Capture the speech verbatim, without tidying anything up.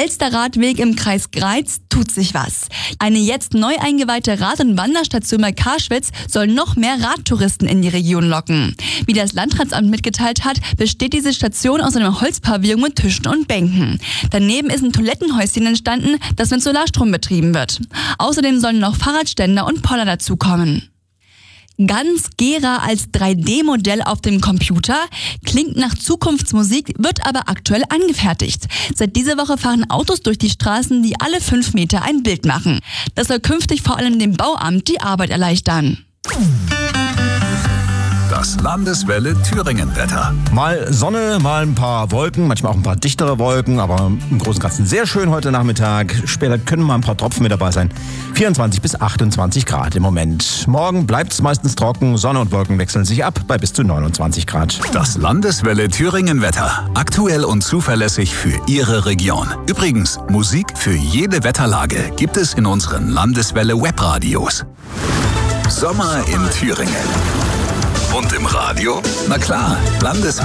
Elsterradweg im Kreis Greiz tut sich was. Eine jetzt neu eingeweihte Rad- und Wanderstation bei Karschwitz soll noch mehr Radtouristen in die Region locken. Wie das Landratsamt mitgeteilt hat, besteht diese Station aus einem Holzpavillon mit Tischen und Bänken. Daneben ist ein Toilettenhäuschen entstanden, das mit Solarstrom betrieben wird. Außerdem sollen noch Fahrradständer und Poller dazukommen. Ganz Gera als drei D Modell auf dem Computer, klingt nach Zukunftsmusik, wird aber aktuell angefertigt. Seit dieser Woche fahren Autos durch die Straßen, die alle fünf Meter ein Bild machen. Das soll künftig vor allem dem Bauamt die Arbeit erleichtern. Das Landeswelle Thüringen-Wetter. Mal Sonne, mal ein paar Wolken, manchmal auch ein paar dichtere Wolken, aber im Großen und Ganzen sehr schön heute Nachmittag. Später können mal ein paar Tropfen mit dabei sein. vierundzwanzig bis achtundzwanzig Grad im Moment. Morgen bleibt es meistens trocken, Sonne und Wolken wechseln sich ab bei bis zu neunundzwanzig Grad. Das Landeswelle Thüringen-Wetter. Aktuell und zuverlässig für Ihre Region. Übrigens, Musik für jede Wetterlage gibt es in unseren Landeswelle Webradios. Sommer in Thüringen. Und im Radio? Na klar, Landeswelle.